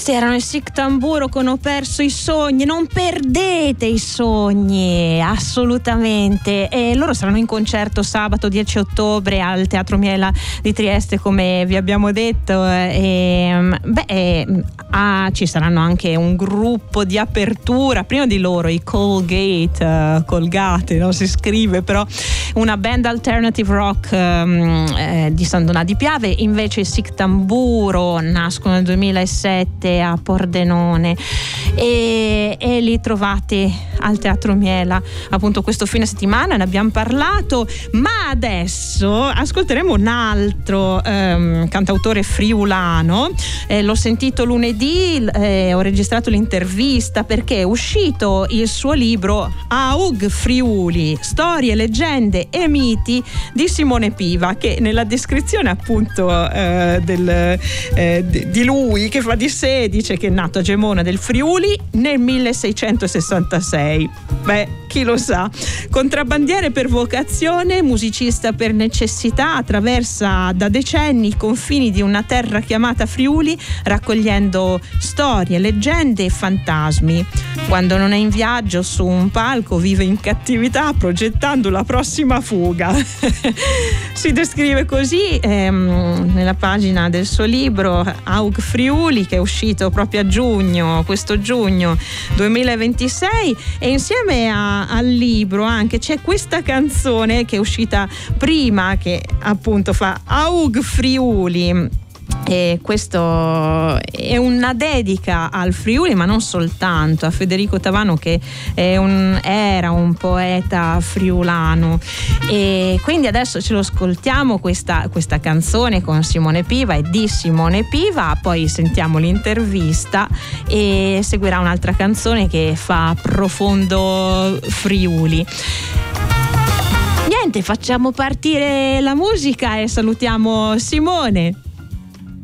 Questi erano i Sic Tamburo con Ho perso i sogni. Non perdete i sogni, assolutamente. E loro saranno in concerto sabato 10 ottobre al Teatro Miela di Trieste, come vi abbiamo detto. Ci saranno anche un gruppo di apertura prima di loro, i Colgate, no? Si scrive, però una band alternative rock di San Donà di Piave. Invece i Sic Tamburo nascono nel 2007 a Pordenone e li trovate al Teatro Miela appunto questo fine settimana. Ne abbiamo parlato, ma adesso ascolteremo un altro cantautore friulano. L'ho sentito lunedì, ho registrato l'intervista perché è uscito il suo libro Aug Friuli, storie, leggende e miti di Simone Piva, che nella descrizione appunto di lui, che fa di sé, dice che è nato a Gemona del Friuli nel 1666. Beh, chi lo sa. Contrabbandiere per vocazione, musicista per necessità, attraversa da decenni i confini di una terra chiamata Friuli, raccogliendo storie, leggende e fantasmi. Quando non è in viaggio su un palco, vive in cattività progettando la prossima fuga. Si descrive così nella pagina del suo libro Aug Friuli, che è uscito proprio a giugno, questo giugno 2026, e insieme al libro anche c'è questa canzone che è uscita prima, che appunto fa Aug Friuli. E questo è una dedica al Friuli, ma non soltanto, a Federico Tavano, che era un poeta friulano. E quindi adesso ce lo ascoltiamo questa canzone con Simone Piva e di Simone Piva, poi sentiamo l'intervista e seguirà un'altra canzone che fa profondo Friuli. Niente, facciamo partire la musica e salutiamo Simone.